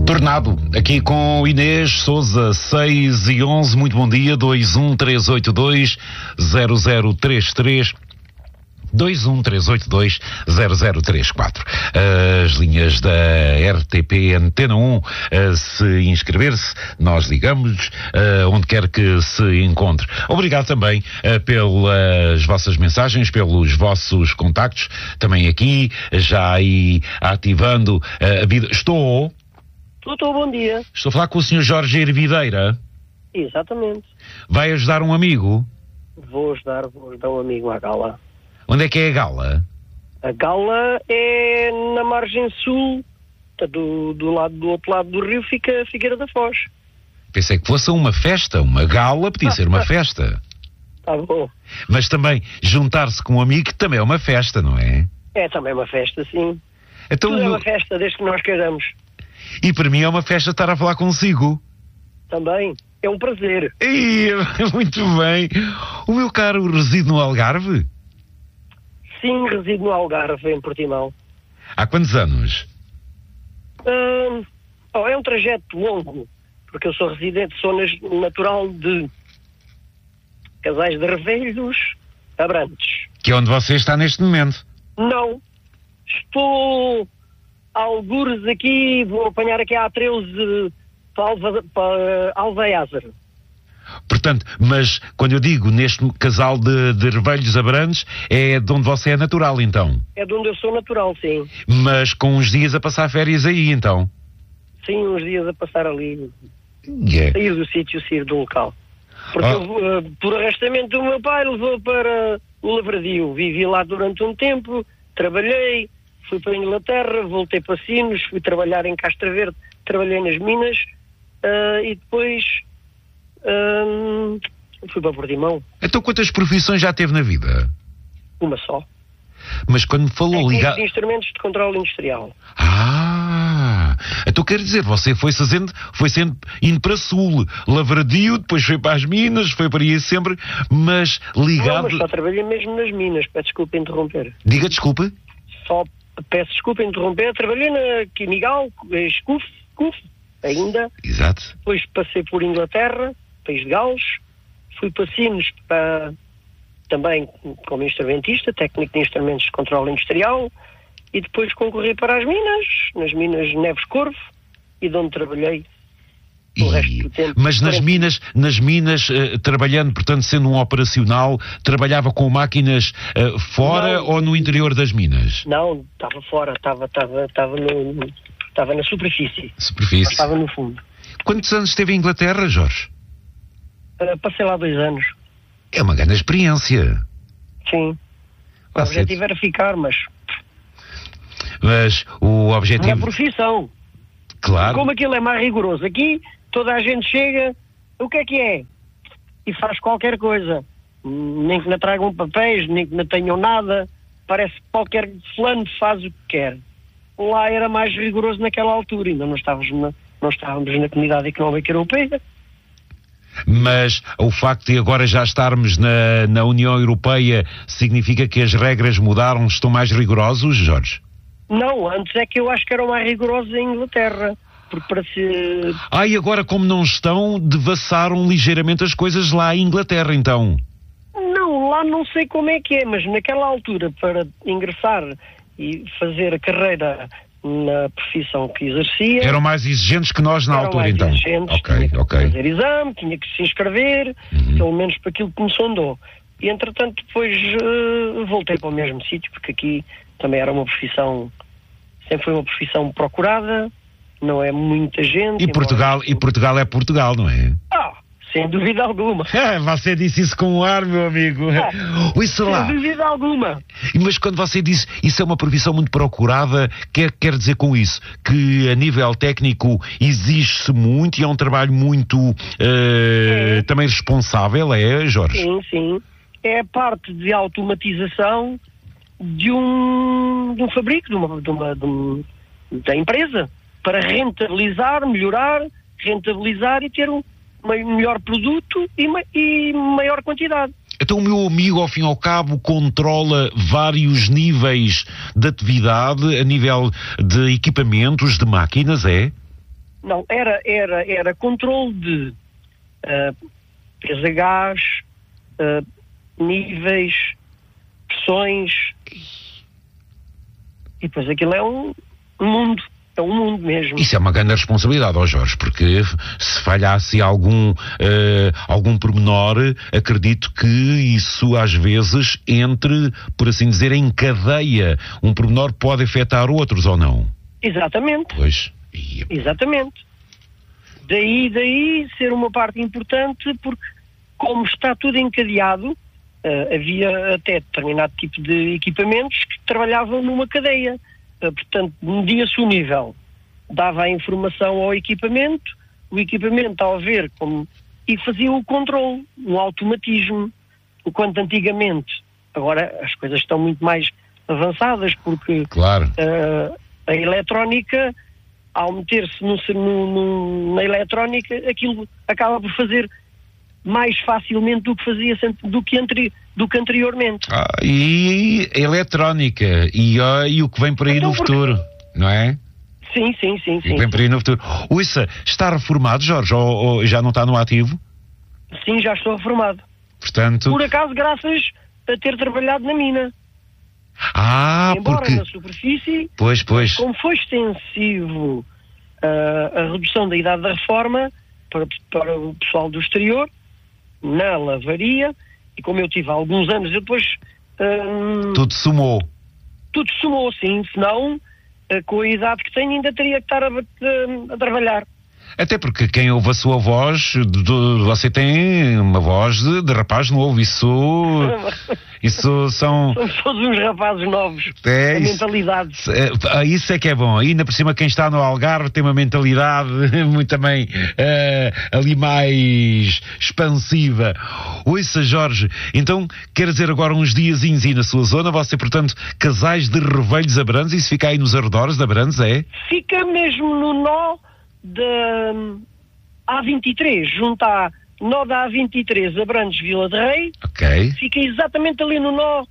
Tornado, aqui com Inês Sousa, 6 e 11, muito bom dia, 21382-0033, 21382-0034. As linhas da RTP Antena 1, se inscrever-se, nós ligamos, onde quer que se encontre. Obrigado também pelas vossas mensagens, pelos vossos contactos, também aqui, já aí ativando a vida. Estou, bom dia. Estou a falar com o Sr. Jorge Hervideira. Exatamente. Vai ajudar um amigo? Vou ajudar um amigo à Gala. Onde é que é a Gala? A Gala é na margem sul, do outro lado do rio fica a Figueira da Foz. Pensei que fosse uma festa, uma gala podia ser uma festa. Tá bom. Mas também juntar-se com um amigo também é uma festa, não é? É também uma festa, sim. Então, Tudo é uma festa, desde que nós queiramos. E para mim é uma festa estar a falar consigo. Também. É um prazer. Muito bem. O meu caro reside no Algarve? Sim, resido no Algarve, em Portimão. Há quantos anos? É um trajeto longo, porque eu sou residente, sou natural de Casais de Revelhos, Abrantes. Que é onde você está neste momento? Não. Estou a algures aqui, vou apanhar aqui a A13 para Alveiazer. Portanto, mas quando eu digo neste casal de Revelhos Abrantes, é de onde você é natural, então? É de onde eu sou natural, sim. Mas com uns dias a passar férias aí, então? Sim, uns dias a passar ali. Yeah. Sair do sítio, sair do local. Porque eu, por arrastamento do meu pai, levou para o Lavradio. Vivi lá durante um tempo, trabalhei, fui para a Inglaterra, voltei para Sines, fui trabalhar em Castra Verde, trabalhei nas minas e depois fui para Portimão. Então quantas profissões já teve na vida? Uma só. Mas quando me falou ligado... de instrumentos de controle industrial. Então quer dizer, você foi sendo indo para Sul, Lavradio, depois foi para as minas, foi para aí sempre, mas ligado... Não, mas só trabalhei mesmo nas minas, peço desculpa interromper. Diga desculpa? Só peço desculpa interromper, trabalhei na Quimigal, CUF ainda. Exato. Depois passei por Inglaterra, País de Gales, fui para Sines também como instrumentista, técnico de instrumentos de controle industrial, e depois concorri para as minas, nas minas Neves Corvo, e de onde trabalhei o resto do tempo. Mas nas minas, trabalhando, portanto, sendo um operacional, trabalhava com máquinas fora ou no interior das minas? Não, estava fora, estava na superfície. Estava no fundo. Quantos anos esteve em Inglaterra, Jorge? Passei lá 2 anos. É uma grande experiência. Sim. O objetivo era ficar, mas o objetivo... Uma profissão. Claro. Como aquilo é mais rigoroso. Aqui, toda a gente chega, o que é? E faz qualquer coisa. Nem que não tragam papéis, nem que não tenham nada. Parece que qualquer fulano faz o que quer. Lá era mais rigoroso naquela altura. Ainda não estávamos na Comunidade Económica Europeia. Mas o facto de agora já estarmos na União Europeia significa que as regras mudaram, estão mais rigorosos, Jorge? Não, antes é que eu acho que eram mais rigorosos em Inglaterra. Porque para se... E agora como não estão, devassaram ligeiramente as coisas lá em Inglaterra, então? Não, lá não sei como é que é, mas naquela altura, para ingressar e fazer a carreira na profissão que exercia... Eram mais exigentes que nós na altura, então? Exigentes, tinha que fazer exame, tinha que se inscrever, pelo menos para aquilo que me sondou. E, entretanto, depois voltei para o mesmo sítio, porque aqui também era uma profissão... Sempre foi uma profissão procurada, não é muita gente... E Portugal é Portugal, não é? Sem dúvida alguma. Você disse isso com um ar, meu amigo. Sem dúvida alguma. Mas quando você disse isso é uma profissão muito procurada, quer dizer com isso que a nível técnico exige-se muito e é um trabalho muito também responsável, é, Jorge? Sim, sim. É a parte de automatização de um fabrico, da empresa, para rentabilizar, melhorar, e ter um melhor produto e maior quantidade. Então o meu amigo, ao fim e ao cabo, controla vários níveis de atividade, a nível de equipamentos, de máquinas, é? Não, era controle de pHs, níveis, pressões, e depois aquilo é um mundo. É um mundo mesmo. Isso é uma grande responsabilidade, Jorge, porque se falhasse algum pormenor, acredito que isso às vezes entre, por assim dizer, em cadeia. Um pormenor pode afetar outros ou não? Exatamente. Pois. Exatamente. Daí ser uma parte importante, porque como está tudo encadeado, havia até determinado tipo de equipamentos que trabalhavam numa cadeia. Portanto, media-se o nível, dava a informação ao equipamento, o equipamento ao ver como... e fazia o controle, um automatismo. Enquanto antigamente, agora as coisas estão muito mais avançadas, porque claro. A eletrónica, ao meter-se na eletrónica, aquilo acaba por fazer mais facilmente do que fazia do que anteriormente. E a eletrónica e o que vem por aí então, no futuro, não é? Sim. O que vem por aí no futuro. Uissa, está reformado, Jorge, ou já não está no ativo? Sim, já estou reformado. Portanto... Por acaso, graças a ter trabalhado na mina. Embora porque... na superfície, pois. Como foi extensivo a redução da idade da reforma para o pessoal do exterior, na lavaria, e como eu tive há alguns anos, depois... Tudo somou, sim, senão, com a idade que tenho, ainda teria que estar a trabalhar. Até porque quem ouve a sua voz, você tem uma voz de rapaz novo, isso são... Somos todos uns rapazes novos, a mentalidade. Isso é que é bom, ainda por cima quem está no Algarve tem uma mentalidade muito também ali mais expansiva. Ouça, Jorge, então quer dizer agora uns diazinhos aí na sua zona, você portanto, Casais de Revelhos Abrantes, isso fica aí nos arredores de Abrantes, é? Fica mesmo no nó da A23, junto à nó da A23, Abrantes, Vila de Rei. Ok. Fica exatamente ali no nó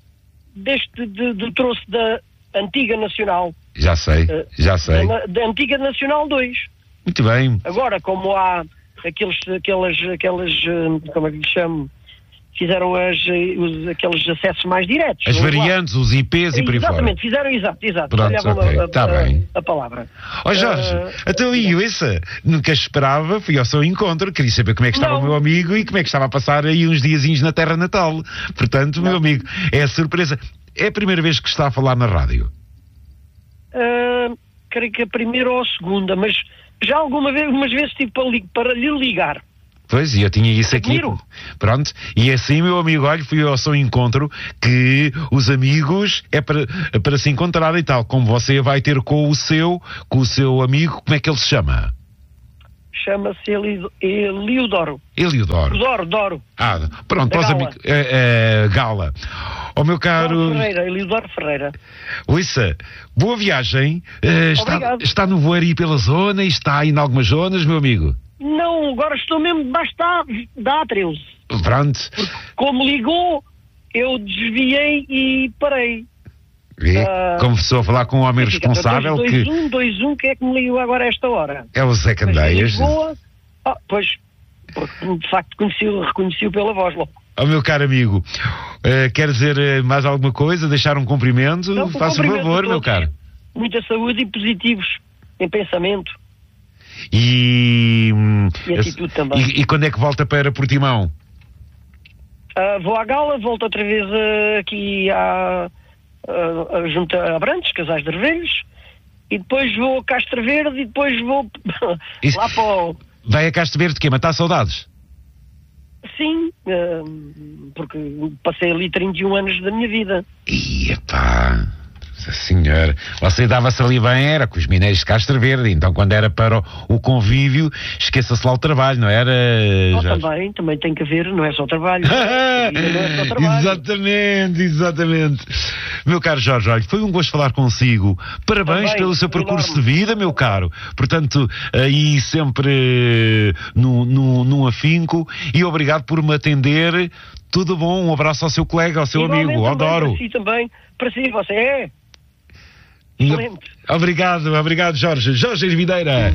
do troço da Antiga Nacional. Já sei. Da Antiga Nacional 2. Muito bem. Agora, como há aquelas como é que lhe chamo? Fizeram aqueles acessos mais diretos. As variantes, os IPs e por aí fora. Exatamente, fizeram, exato. Pronto, ok, está bem. A palavra. Jorge, então isso, nunca esperava, fui ao seu encontro, queria saber como é que estava o meu amigo e como é que estava a passar aí uns diazinhos na terra natal. Portanto, meu amigo, é a surpresa. É a primeira vez que está a falar na rádio? Creio que a primeira ou a segunda, mas já umas vezes tive para lhe ligar. Pois, e eu tinha isso aqui. Pronto, e assim, meu amigo, olha, fui ao seu encontro, que os amigos é para se encontrar e tal, como você vai ter com o seu amigo, como é que ele se chama? Chama-se Eliodoro. Doro. Pronto, para os amigos. Gala. Ó meu caro... Eliodoro Ferreira. Ouça, boa viagem. Está no voar aí pela zona e está aí em algumas zonas, meu amigo? Não, agora estou mesmo debaixo da A13. Pronto. Porque como ligou, eu desviei e parei. Começou a falar com um homem responsável 2-1, quem é que me ligou agora a esta hora? É o Zé Candeias. Pois, porque de facto reconheci-o pela voz logo. Meu caro amigo, quer dizer mais alguma coisa? Deixar um cumprimento? Faça um favor, meu caro. Muita saúde e positivos em pensamento. E atitude também. E quando é que volta para Portimão? Vou à Gala, volto outra vez aqui junto a Abrantes, Casais de Revelhos, e depois vou a Castro Verde e depois vou lá para o... Vai a Castro Verde de quê? Matar saudades? Sim, porque passei ali 31 anos da minha vida. Epá... Senhor, você dava-se ali bem, era com os mineiros de Castro Verde, então quando era para o convívio, esqueça-se lá o trabalho, não era? Também tem que haver, não é só trabalho. Não é só trabalho. Exatamente. Meu caro Jorge, olha, foi um gosto falar consigo. Parabéns pelo seu percurso de vida, meu caro. Portanto, aí sempre num afinco, e obrigado por me atender. Tudo bom, um abraço ao seu colega, ao seu amigo, ao Doro. Para si também, para si, você é. Excelente. Obrigado, Jorge. Jorge Hervideira.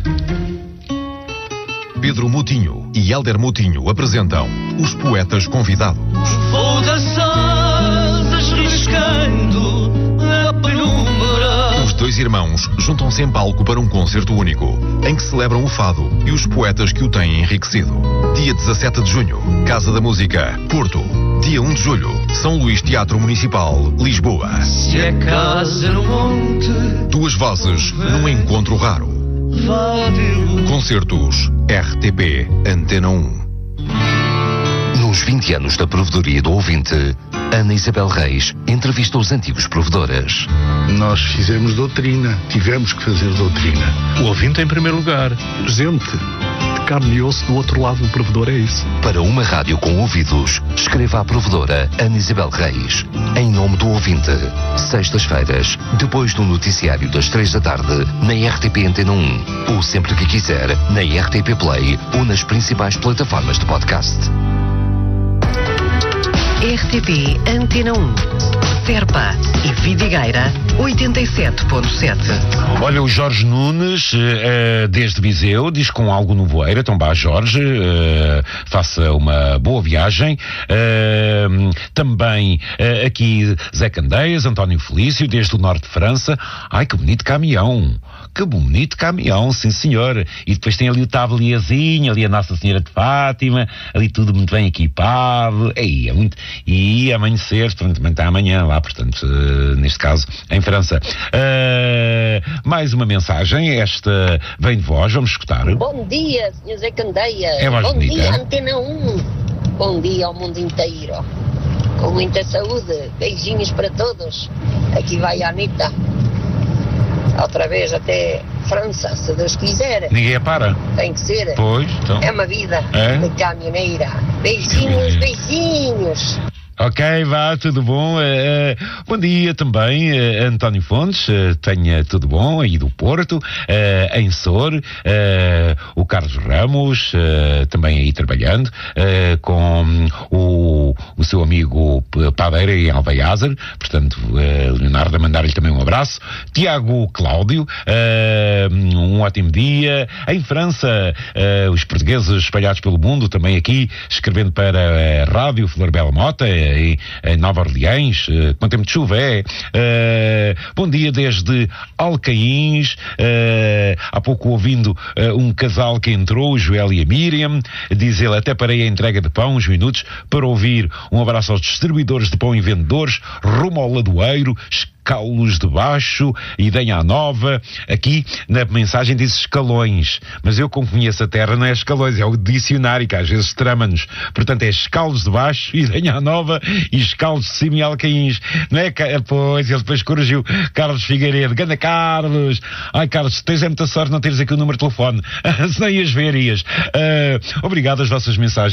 Pedro Moutinho e Hélder Moutinho apresentam os Poetas Convidados. Vou dançar desriscando a penumbra. Os dois irmãos juntam-se em palco para um concerto único, em que celebram o fado e os poetas que o têm enriquecido. Dia 17 de junho, Casa da Música, Porto. Dia 1 de julho, São Luís Teatro Municipal, Lisboa. Se é casa no monte, Duas vozes num encontro raro. vádio. Concertos RTP Antena 1. Nos 20 anos da provedoria do ouvinte, Ana Isabel Reis entrevista os antigos provedores. Nós fizemos doutrina, tivemos que fazer doutrina. O ouvinte em primeiro lugar. Gente de carne e osso do outro lado do provedor, é isso. Para uma rádio com ouvidos, escreva à provedora Ana Isabel Reis. Em nome do ouvinte. Sextas-feiras, depois do noticiário das 3 da tarde, na RTP Antena 1. Ou sempre que quiser, na RTP Play ou nas principais plataformas de podcast. RTP Antena 1. Serpa e Vidigueira 87.7. Olha, o Jorge Nunes, desde Viseu, diz com algo no voeiro. Então vá, Jorge, faça uma boa viagem. Também aqui Zé Candeias, António Felício, desde o norte de França. Ai, que bonito caminhão. Que bonito caminhão, sim senhor. E depois tem ali o tabliazinho, ali a Nossa Senhora de Fátima, ali tudo muito bem equipado. É muito... E amanhecer, também está amanhã lá, portanto, neste caso, em França. Mais uma mensagem, esta vem de vós, vamos escutar. Bom dia, Sr. Zé Candeias. É mais Bom bonita. dia, Antena 1. Bom dia ao mundo inteiro. Com muita saúde. Beijinhos para todos. Aqui vai a Anitta. Outra vez até França, se Deus quiser. Ninguém a para. Tem que ser. Pois, então. É uma vida É? de caminhoneira. Beijinhos, beijinhos. Ok, vá, tudo bom. Bom dia também, António Fontes, tenha tudo bom aí do Porto, em Sor, o Carlos Ramos, também aí trabalhando, com o seu amigo Padeira em Alvaiázar, portanto, Leonardo, a mandar-lhe também um abraço. Tiago Cláudio, um ótimo dia. Em França, os portugueses espalhados pelo mundo, também aqui, escrevendo para a Rádio Flor Bela Mota, em Nova Orleans. Quanto tempo de chuva é? Bom dia desde Alcaíns. Há pouco ouvindo um casal que entrou, o Joel e a Miriam, diz ele, até parei a entrega de pão uns minutos para ouvir. Um abraço aos distribuidores de pão e vendedores, rumo ao Ladoeiro, Escalos de Baixo, Idenha Nova. Aqui na mensagem diz escalões, mas eu, como conheço a terra, não é escalões, é o dicionário que às vezes trama-nos. Portanto é Escalos de Baixo, Idenha Nova e Escalos de Cima e Alcaíns, não é? Pois, ele depois corrigiu. Carlos Figueiredo, ganda Carlos. Ai, Carlos, tens muita sorte não teres aqui o número de telefone, se não ias ver, ias. Obrigado às vossas mensagens.